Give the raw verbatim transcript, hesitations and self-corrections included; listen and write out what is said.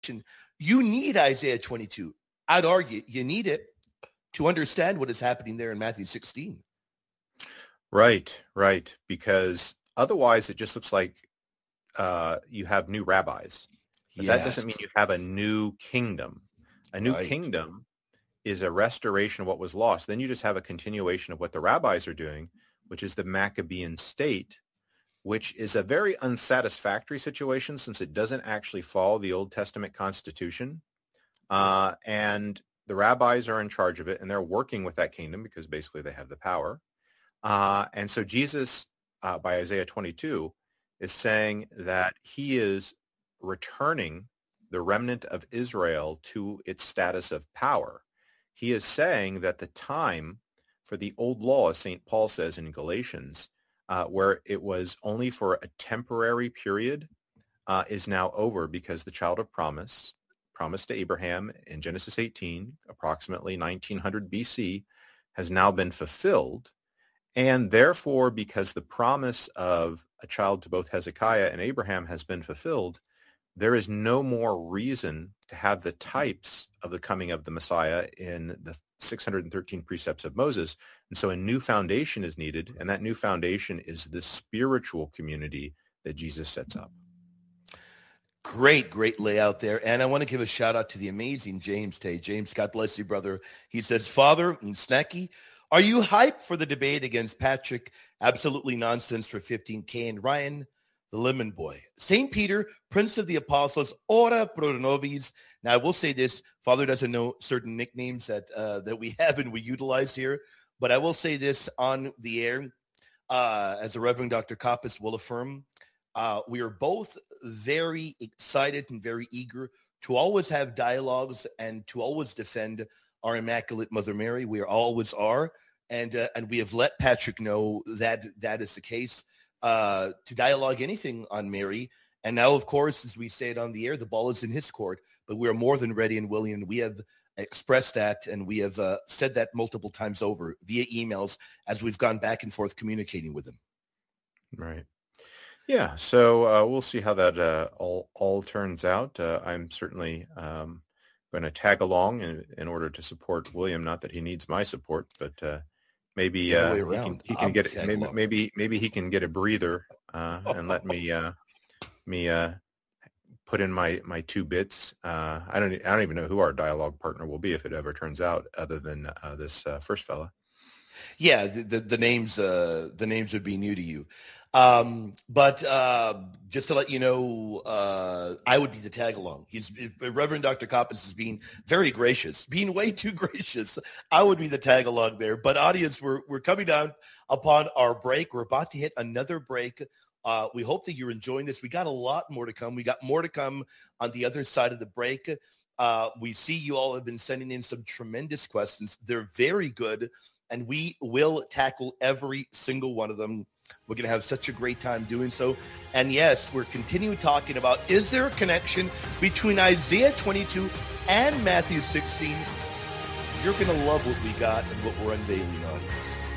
You need Isaiah twenty-two. I'd argue you need it to understand what is happening there in Matthew sixteen. Right, right. Because otherwise it just looks like uh, you have new rabbis. But yes. That doesn't mean you have a new kingdom. A new right. kingdom is a restoration of what was lost. Then you just have a continuation of what the rabbis are doing, which is the Maccabean state, which is a very unsatisfactory situation since it doesn't actually follow the Old Testament constitution. Uh, and the rabbis are in charge of it, and they're working with that kingdom because basically they have the power. Uh, and so Jesus, uh, by Isaiah twenty-two, is saying that he is returning the remnant of Israel to its status of power. He is saying that the time for the old law, as Saint Paul says in Galatians, uh, where it was only for a temporary period, uh, is now over because the child of promise, promised to Abraham in Genesis eighteen, approximately nineteen hundred B C, has now been fulfilled. And therefore, because the promise of a child to both Hezekiah and Abraham has been fulfilled, there is no more reason to have the types of the coming of the Messiah in the six hundred thirteen precepts of Moses. And so a new foundation is needed, and that new foundation is the spiritual community that Jesus sets up. Great, great layout there. And I want to give a shout out to the amazing James Tay. James, God bless you, brother. He says, Father and Snacky, are you hyped for the debate against Patrick? Absolutely nonsense for fifteen K and Ryan, the Lemon Boy. Saint Peter, Prince of the Apostles, Ora pro nobis. Now, I will say this. Father doesn't know certain nicknames that uh, that we have and we utilize here. But I will say this on the air, uh, as the Reverend Doctor Kappas will affirm. Uh, we are both very excited and very eager to always have dialogues and to always defend our Immaculate Mother Mary. We are always are. And uh, and we have let Patrick know that that is the case, uh, to dialogue anything on Mary. And now, of course, as we say it on the air, the ball is in his court. But we are more than ready and willing. And we have expressed that, and we have uh, said that multiple times over via emails as we've gone back and forth communicating with him. Right. Yeah. So uh, we'll see how that uh, all all turns out. Uh, I'm certainly um, going to tag along in, in order to support William. Not that he needs my support, but uh, maybe uh, he can, he can get maybe, maybe maybe he can get a breather uh, and let me uh, me uh, put in my, my two bits. Uh, I don't I don't even know who our dialogue partner will be if it ever turns out, other than uh, this uh, first fella. Yeah, the the, the names uh, the names would be new to you. Um, but uh, just to let you know, uh, I would be the tag along. He's Reverend Doctor Kappas is being very gracious, being way too gracious. I would be the tag along there. But audience, we're we're coming down upon our break. We're about to hit another break. Uh, we hope that you're enjoying this. We got a lot more to come. We got more to come on the other side of the break. Uh, we see you all have been sending in some tremendous questions. They're very good, and we will tackle every single one of them. We're going to have such a great time doing so. And yes, we're continuing talking about, is there a connection between Isaiah twenty-two and Matthew sixteen? You're going to love what we got and what we're unveiling, audience.